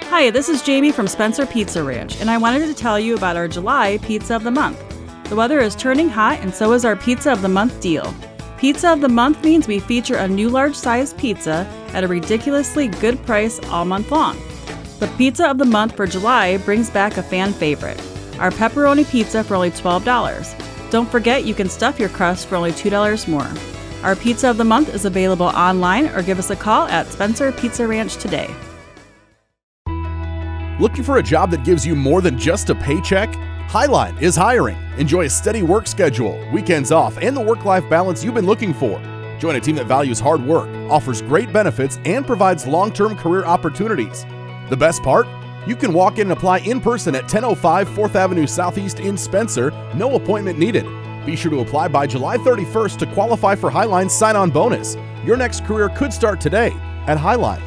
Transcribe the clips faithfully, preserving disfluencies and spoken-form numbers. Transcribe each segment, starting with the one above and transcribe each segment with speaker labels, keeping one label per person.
Speaker 1: Hi, this is Jamie from Spencer Pizza Ranch, and I wanted to tell you about our July Pizza of the Month. The weather is turning hot, and so is our Pizza of the Month deal. Pizza of the Month means we feature a new large-sized pizza at a ridiculously good price all month long. The Pizza of the Month for July brings back a fan favorite, our pepperoni pizza for only twelve dollars. Don't forget you can stuff your crust for only two dollars more. Our Pizza of the Month is available online or give us a call at Spencer Pizza Ranch today.
Speaker 2: Looking for a job that gives you more than just a paycheck? Highline is hiring. Enjoy a steady work schedule, weekends off, and the work-life balance you've been looking for. Join a team that values hard work, offers great benefits, and provides long-term career opportunities. The best part? You can walk in and apply in person at ten oh five fourth Avenue Southeast in Spencer. No appointment needed. Be sure to apply by July thirty-first to qualify for Highline's sign-on bonus. Your next career could start today at Highline.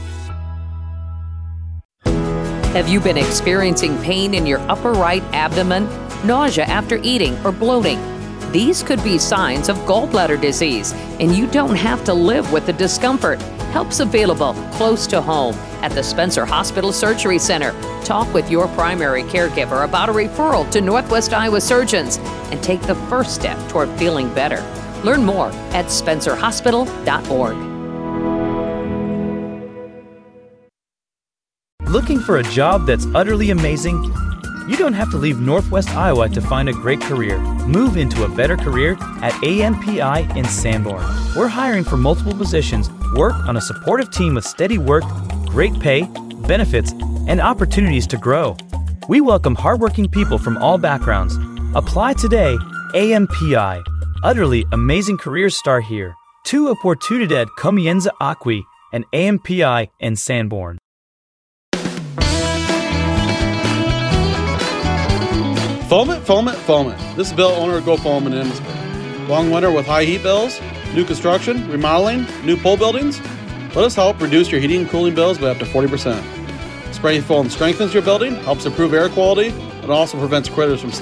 Speaker 3: Have you been experiencing pain in your upper right abdomen, nausea after eating, or bloating? These could be signs of gallbladder disease, and you don't have to live with the discomfort. Help's available close to home at the Spencer Hospital Surgery Center. Talk with your primary caregiver about a referral to Northwest Iowa surgeons and take the first step toward feeling better. Learn more at spencer hospital dot org.
Speaker 4: Looking for a job that's utterly amazing? You don't have to leave Northwest Iowa to find a great career. Move into a better career at A M P I in Sanborn. We're hiring for multiple positions, work on a supportive team with steady work, great pay, benefits, and opportunities to grow. We welcome hardworking people from all backgrounds. Apply today. A M P I. Utterly amazing careers start here. Tu oportunidad comienza aquí and A M P I in Sanborn.
Speaker 5: Foam it, foam it, foam it. This is Bill, owner of Go Foam in Emmitsburg. Long winter with high heat bills, new construction, remodeling, new pole buildings? Let us help reduce your heating and cooling bills by up to forty percent. Spray foam strengthens your building, helps improve air quality, and also prevents critters from